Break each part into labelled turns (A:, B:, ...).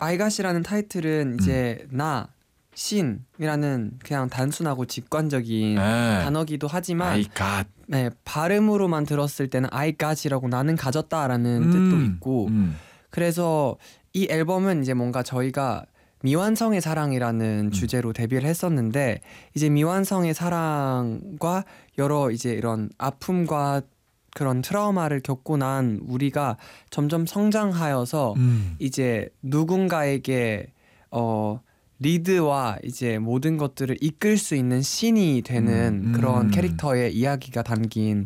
A: 아이갓이라는 타이틀은 이제 나 신이라는 그냥 단순하고 직관적인 단어기도 하지만
B: 아이갓.
A: 네, 발음으로만 들었을 때는 I got이라고 나는 가졌다라는 뜻도 있고 그래서 이 앨범은 이제 뭔가 저희가 미완성의 사랑이라는 주제로 데뷔를 했었는데 이제 미완성의 사랑과 여러 이제 이런 아픔과 그런 트라우마를 겪고 난 우리가 점점 성장하여서 이제 누군가에게 리드와 이제 모든 것들을 이끌 수 있는 신이 되는 그런 캐릭터의 이야기가 담긴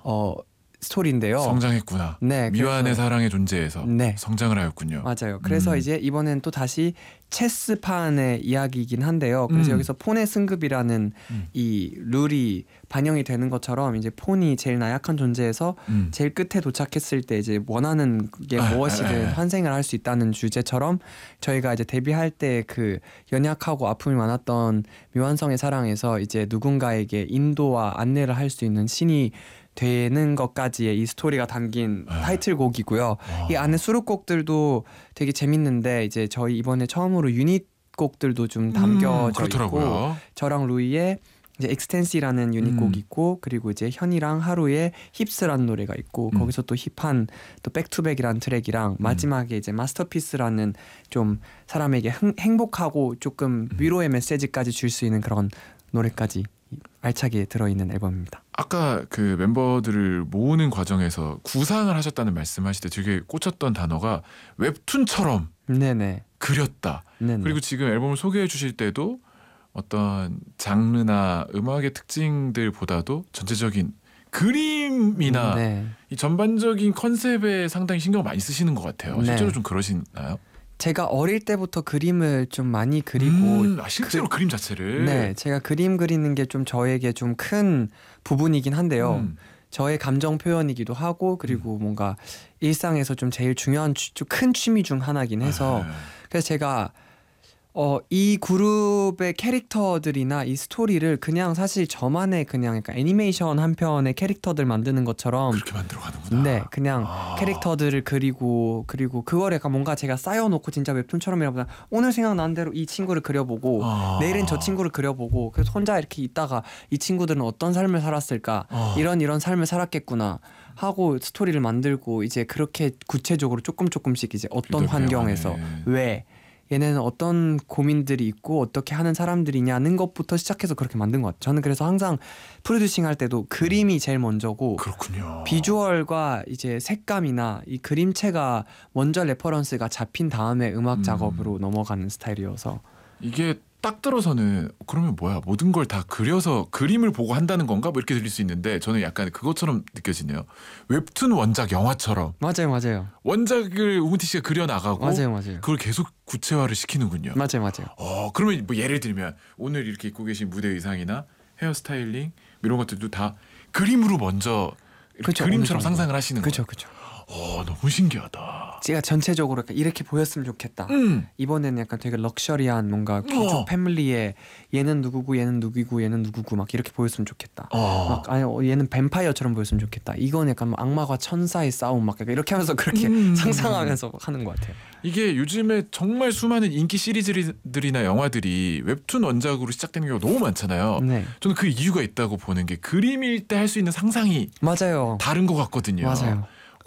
A: 스토리인데요.
B: 성장했구나.
A: 네,
B: 미완의 사랑의 존재에서
A: 네.
B: 성장을 하였군요.
A: 맞아요. 그래서 이제 이번엔 또 다시 체스판의 이야기이긴 한데요. 그래서 여기서 폰의 승급이라는 이 룰이 반영이 되는 것처럼 이제 폰이 제일 나약한 존재에서 제일 끝에 도착했을 때 이제 원하는 게 무엇이든 환생을 할 수 있다는 주제처럼 저희가 이제 데뷔할 때 그 연약하고 아픔이 많았던 미완성의 사랑에서 이제 누군가에게 인도와 안내를 할 수 있는 신이 되는 것까지의 이 스토리가 담긴 타이틀곡이고요. 이 안에 수록곡들도 되게 재밌는데 이제 저희 이번에 처음으로 유닛 곡들도 좀 담겨져
B: 그렇더라고요.
A: 있고 저랑 루이의 이제 엑스텐시라는 유닛곡 있고 그리고 이제 현이랑 하루의 힙스라는 노래가 있고 거기서 또 힙한 또 백투백이라는 트랙이랑 마지막에 이제 마스터피스라는 좀 사람에게 행복하고 조금 위로의 메시지까지 줄 수 있는 그런 노래까지 알차게 들어있는 앨범입니다.
B: 아까 그 멤버들을 모으는 과정에서 구상을 하셨다는 말씀하실 때 되게 꽂혔던 단어가 웹툰처럼
A: 네네.
B: 그렸다.
A: 네네.
B: 그리고 지금 앨범을 소개해 주실 때도 어떤 장르나 음악의 특징들보다도 전체적인 그림이나 이 전반적인 컨셉에 상당히 신경을 많이 쓰시는 것 같아요. 실제로 좀 그러시나요?
A: 제가 어릴 때부터 그림을 좀 많이 그리고
B: 실제로 그림 자체를
A: 네, 제가 그림 그리는 게 좀 저에게 좀 큰 부분이긴 한데요. 저의 감정 표현이기도 하고 그리고 뭔가 일상에서 좀 제일 중요한 좀 큰 취미 중 하나긴 해서 그래서 제가 이 그룹의 캐릭터들이나 이 스토리를 그냥 사실 저만의 그냥 약간 애니메이션 한 편의 캐릭터들 만드는 것처럼
B: 그렇게 만들어가는구나.
A: 네, 그냥 캐릭터들을 그리고 그걸 약간 뭔가 제가 쌓여놓고 진짜 웹툰처럼이라보다 오늘 생각나는 대로 이 친구를 그려보고 내일은 저 친구를 그려보고 그래서 혼자 이렇게 있다가 이 친구들은 어떤 삶을 살았을까 이런 삶을 살았겠구나 하고 스토리를 만들고 이제 그렇게 구체적으로 조금씩 이제 어떤 환경에서 왜 얘네는 어떤 고민들이 있고 어떻게 하는 사람들이냐는 것부터 시작해서 그렇게 만든 것 같아요. 저는 그래서 항상 프로듀싱 할 때도 그림이 제일 먼저고
B: 그렇군요.
A: 비주얼과 이제 색감이나 이 그림체가 먼저 레퍼런스가 잡힌 다음에 음악 작업으로 넘어가는 스타일이어서
B: 이게 딱 들어서는 그러면 뭐야 모든 걸 다 그려서 그림을 보고 한다는 건가 뭐 이렇게 들릴 수 있는데 저는 약간 그것처럼 느껴지네요. 웹툰 원작 영화처럼
A: 맞아요.
B: 원작을 우문티 씨가 그려나가고
A: 맞아요.
B: 그걸 계속 구체화를 시키는군요.
A: 맞아요.
B: 그러면 뭐 예를 들면 오늘 이렇게 입고 계신 무대 의상이나 헤어스타일링 이런 것들도 다 그림으로 먼저 그림처럼 상상을 하시는 거예요.
A: 그렇죠.
B: 너무 신기하다.
A: 제가 전체적으로 이렇게 보였으면 좋겠다. 이번에는 약간 되게 럭셔리한 뭔가 귀족 패밀리에 얘는 누구고 얘는 누구고 얘는 누구고 막 이렇게 보였으면 좋겠다. 얘는 뱀파이어처럼 보였으면 좋겠다. 이건 약간 악마와 천사의 싸움 막 이렇게 하면서 그렇게 상상하면서 하는 것 같아요.
B: 이게 요즘에 정말 수많은 인기 시리즈들이나 영화들이 웹툰 원작으로 시작되는 경우가 너무 많잖아요.
A: 네.
B: 저는 그 이유가 있다고 보는 게 그림일 때 할 수 있는 상상이 다른 것 같거든요.
A: 맞아요.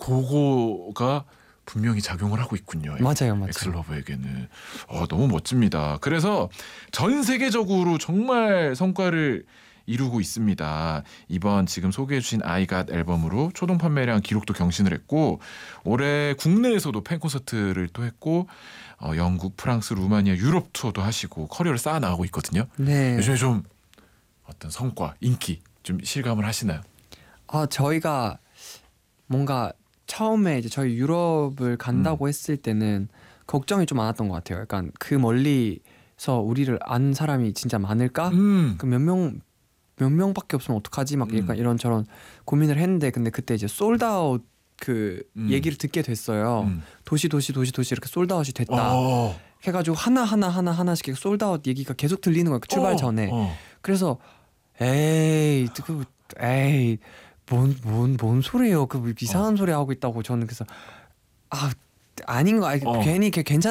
B: 그거가 분명히 작용을 하고 있군요.
A: 맞아요.
B: 엑슬러브에게는 너무 멋집니다. 그래서 전 세계적으로 정말 성과를 이루고 있습니다. 이번 지금 소개해주신 I Got 앨범으로 초동 판매량 기록도 경신을 했고 올해 국내에서도 팬 콘서트를 또 했고 영국, 프랑스, 루마니아, 유럽 투어도 하시고 커리어를 쌓아 나가고 있거든요.
A: 네.
B: 요즘에 좀 어떤 성과, 인기 좀 실감을 하시나요?
A: 저희가 뭔가 처음에 이제 저희 유럽을 간다고 했을 때는 걱정이 좀 많았던 것 같아요. 약간 그 멀리서 우리를 아는 사람이 진짜 많을까? 그 몇 명밖에 없으면 어떡하지? 막 약간 이런저런 고민을 했는데 근데 그때 이제 솔드아웃 그 얘기를 듣게 됐어요. 도시 이렇게 솔드아웃이 됐다. 해가지고 하나씩 솔드아웃 얘기가 계속 들리는 거예요. 출발 전에. 그래서 뭔 소리예요? 그 이상한 소리 하고 있다고 저는 그래서 아닌 거 괜히 괜찮